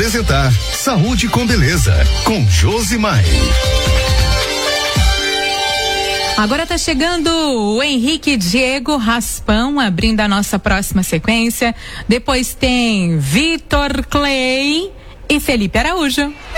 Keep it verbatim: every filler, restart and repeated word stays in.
apresentar Saúde com Beleza, com Josimar. Agora tá chegando o Henrique Diego Raspão, abrindo a nossa próxima sequência. Depois tem Vitor Clay e Felipe Araújo.